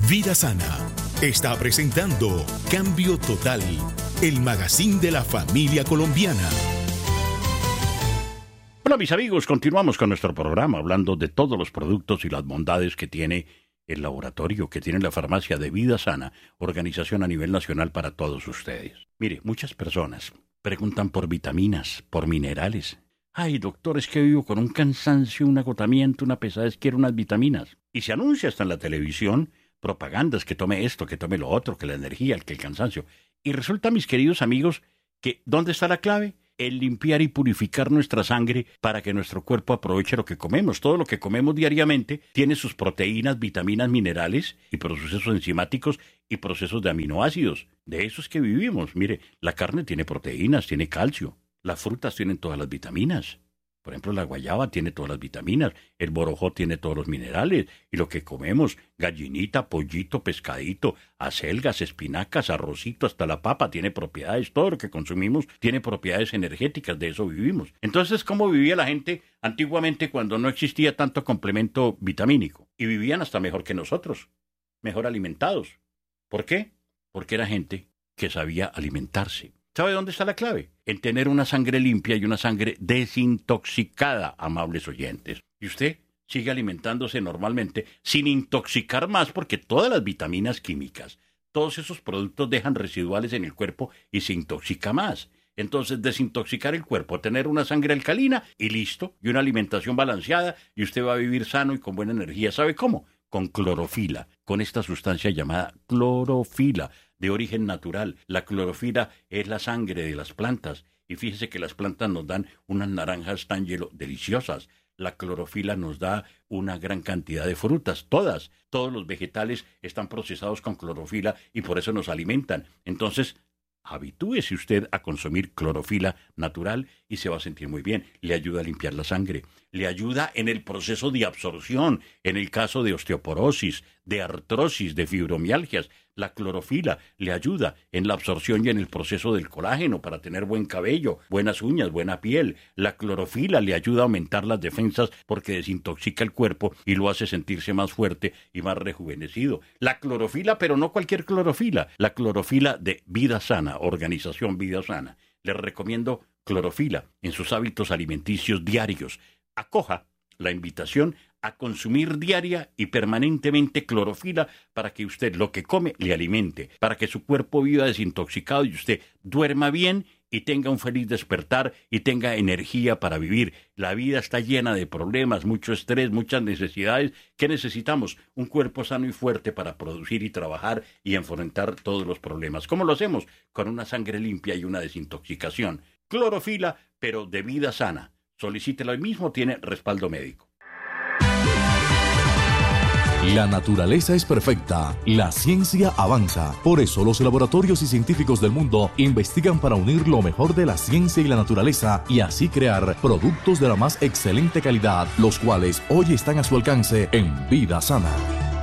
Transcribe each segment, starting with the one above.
Vida Sana está presentando Cambio Total, el magazine de la familia colombiana. Hola mis amigos, continuamos con nuestro programa hablando de todos los productos y las bondades que tiene el laboratorio, que tiene la farmacia de Vida Sana, organización a nivel nacional para todos ustedes. Mire, muchas personas preguntan por vitaminas, por minerales. Ay, doctor, es que vivo con un cansancio, un agotamiento, una pesadez, quiero unas vitaminas. Y se anuncia hasta en la televisión propagandas que tome esto, que tome lo otro, que la energía, que el cansancio. Y resulta, mis queridos amigos, que ¿dónde está la clave? El limpiar y purificar nuestra sangre para que nuestro cuerpo aproveche lo que comemos. Todo lo que comemos diariamente tiene sus proteínas, vitaminas, minerales y procesos enzimáticos y procesos de aminoácidos. De eso es que vivimos. Mire, la carne tiene proteínas, tiene calcio. Las frutas tienen todas las vitaminas. Por ejemplo, la guayaba tiene todas las vitaminas, el borojó tiene todos los minerales, y lo que comemos, gallinita, pollito, pescadito, acelgas, espinacas, arrocito, hasta la papa tiene propiedades, todo lo que consumimos tiene propiedades energéticas, de eso vivimos. Entonces, ¿cómo vivía la gente antiguamente cuando no existía tanto complemento vitamínico? Y vivían hasta mejor que nosotros, mejor alimentados. ¿Por qué? Porque era gente que sabía alimentarse. ¿Sabe dónde está la clave? En tener una sangre limpia y una sangre desintoxicada, amables oyentes. Y usted sigue alimentándose normalmente sin intoxicar más porque todas las vitaminas químicas, todos esos productos dejan residuales en el cuerpo y se intoxica más. Entonces, desintoxicar el cuerpo, tener una sangre alcalina y listo, y una alimentación balanceada, y usted va a vivir sano y con buena energía. ¿Sabe cómo? Con clorofila, con esta sustancia llamada clorofila, de origen natural. La clorofila es la sangre de las plantas, y fíjese que las plantas nos dan unas naranjas tan deliciosas. La clorofila nos da una gran cantidad de frutas, todos los vegetales están procesados con clorofila y por eso nos alimentan. Entonces, habitúese usted a consumir clorofila natural y se va a sentir muy bien. Le ayuda a limpiar la sangre, le ayuda en el proceso de absorción, en el caso de osteoporosis, de artrosis, de fibromialgias. La clorofila le ayuda en la absorción y en el proceso del colágeno para tener buen cabello, buenas uñas, buena piel. La clorofila le ayuda a aumentar las defensas porque desintoxica el cuerpo y lo hace sentirse más fuerte y más rejuvenecido. La clorofila, pero no cualquier clorofila, la clorofila de Vida Sana, Organización Vida Sana. Les recomiendo clorofila en sus hábitos alimenticios diarios. Acoja la invitación a consumir diaria y permanentemente clorofila para que usted lo que come le alimente, para que su cuerpo viva desintoxicado y usted duerma bien y tenga un feliz despertar y tenga energía para vivir. La vida está llena de problemas, mucho estrés, muchas necesidades. ¿Qué necesitamos? Un cuerpo sano y fuerte para producir y trabajar y enfrentar todos los problemas. ¿Cómo lo hacemos? Con una sangre limpia y una desintoxicación. Clorofila, pero de Vida Sana. Solicítelo hoy mismo, tiene respaldo médico. La naturaleza es perfecta, la ciencia avanza. Por eso los laboratorios y científicos del mundo investigan para unir lo mejor de la ciencia y la naturaleza y así crear productos de la más excelente calidad, los cuales hoy están a su alcance en Vida Sana.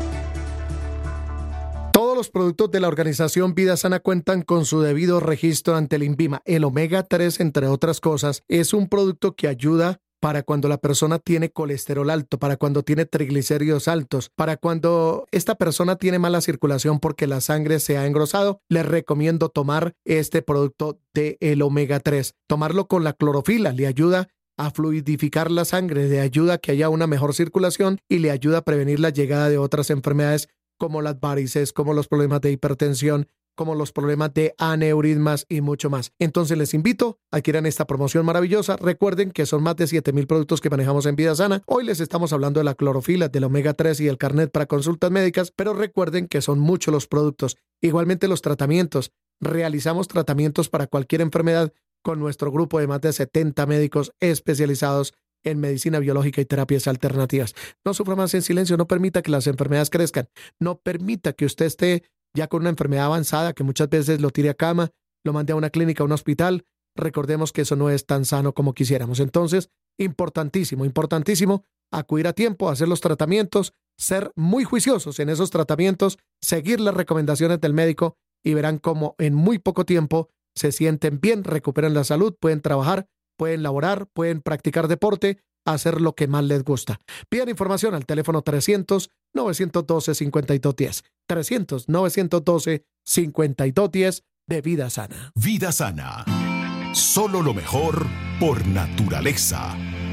Todos los productos de la organización Vida Sana cuentan con su debido registro ante el INVIMA. El omega 3, entre otras cosas, es un producto que ayuda para cuando la persona tiene colesterol alto, para cuando tiene triglicéridos altos, para cuando esta persona tiene mala circulación porque la sangre se ha engrosado. Les recomiendo tomar este producto de el omega 3. Tomarlo con la clorofila le ayuda a fluidificar la sangre, le ayuda a que haya una mejor circulación y le ayuda a prevenir la llegada de otras enfermedades como las varices, como los problemas de hipertensión, como los problemas de aneurismas y mucho más. Entonces les invito a que adquieran esta promoción maravillosa. Recuerden que son más de 7,000 productos que manejamos en Vida Sana. Hoy les estamos hablando de la clorofila, del omega 3 y el carnet para consultas médicas, pero recuerden que son muchos los productos. Igualmente los tratamientos. Realizamos tratamientos para cualquier enfermedad con nuestro grupo de más de 70 médicos especializados en medicina biológica y terapias alternativas. No sufra más en silencio, no permita que las enfermedades crezcan, no permita que usted esté ya con una enfermedad avanzada que muchas veces lo tire a cama, lo mande a una clínica, a un hospital. Recordemos que eso no es tan sano como quisiéramos. Entonces, importantísimo, acudir a tiempo, hacer los tratamientos, ser muy juiciosos en esos tratamientos, seguir las recomendaciones del médico y verán cómo en muy poco tiempo se sienten bien, recuperan la salud, pueden trabajar, pueden laborar, pueden practicar deporte, hacer lo que más les gusta. Pidan información al teléfono 300-912-5210. 300-912-5210 de Vida Sana. Vida Sana. Solo lo mejor por naturaleza.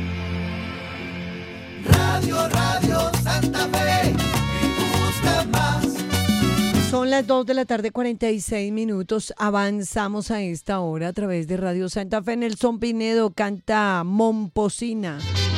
Radio Santa Fe, me gusta más. Son las 2 de la tarde, 46 minutos. Avanzamos a esta hora a través de Radio Santa Fe. Nelson Pinedo canta Momposina.